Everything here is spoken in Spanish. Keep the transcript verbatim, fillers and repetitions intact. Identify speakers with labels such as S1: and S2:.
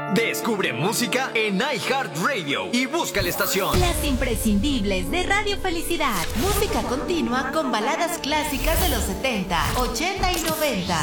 S1: Descubre música en iHeartRadio y busca la estación.
S2: Las imprescindibles de Radio Felicidad. Música continua con baladas clásicas de los setenta, ochenta y noventa.